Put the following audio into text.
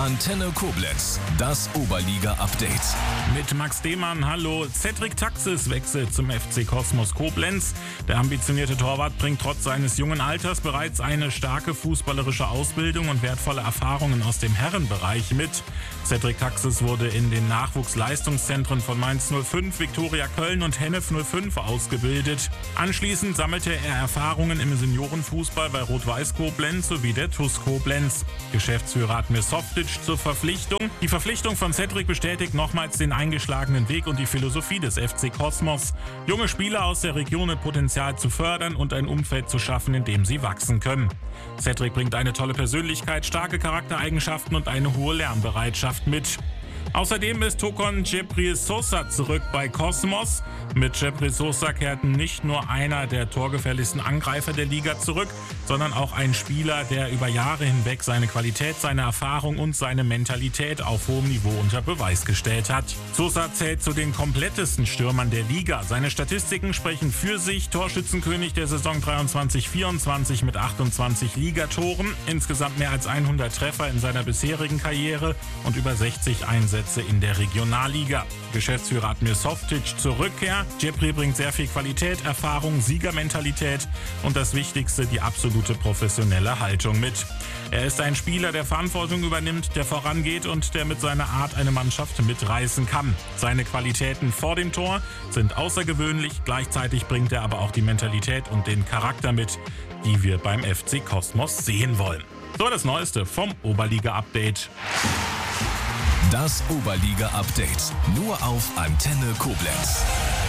Antenne Koblenz, das Oberliga-Update. Mit Max Demann, hallo. Cedric Taxis wechselt zum FC Kosmos Koblenz. Der ambitionierte Torwart bringt trotz seines jungen Alters bereits eine starke fußballerische Ausbildung und wertvolle Erfahrungen aus dem Herrenbereich mit. Cedric Taxis wurde in den Nachwuchsleistungszentren von Mainz 05, Viktoria Köln und Hennef 05 ausgebildet. Anschließend sammelte er Erfahrungen im Seniorenfußball bei Rot-Weiß Koblenz sowie der TuS Koblenz. Geschäftsführer Admir Softic zur Verpflichtung. Die Verpflichtung von Cedric bestätigt nochmals den eingeschlagenen Weg und die Philosophie des FC Kosmos, junge Spieler aus der Region mit Potenzial zu fördern und ein Umfeld zu schaffen, in dem sie wachsen können. Cedric bringt eine tolle Persönlichkeit, starke Charaktereigenschaften und eine hohe Lernbereitschaft mit. Außerdem ist Tokon Djebril Sosa zurück bei Kosmos. Mit Djebril Sosa kehrten nicht nur einer der torgefährlichsten Angreifer der Liga zurück, sondern auch ein Spieler, der über Jahre hinweg seine Qualität, seine Erfahrung und seine Mentalität auf hohem Niveau unter Beweis gestellt hat. Sosa zählt zu den komplettesten Stürmern der Liga. Seine Statistiken sprechen für sich. Torschützenkönig der Saison 23/24 mit 28 Ligatoren, insgesamt mehr als 100 Treffer in seiner bisherigen Karriere und über 60 Einsätze in der Regionalliga. Geschäftsführer Admir Softic zur Rückkehr. Djebril bringt sehr viel Qualität, Erfahrung, Siegermentalität und das Wichtigste, die absolute professionelle Haltung mit. Er ist ein Spieler, der Verantwortung übernimmt, der vorangeht und der mit seiner Art eine Mannschaft mitreißen kann. Seine Qualitäten vor dem Tor sind außergewöhnlich, gleichzeitig bringt er aber auch die Mentalität und den Charakter mit, die wir beim FC Kosmos sehen wollen. So das Neueste vom Oberliga-Update. Das Oberliga-Update nur auf Antenne Koblenz.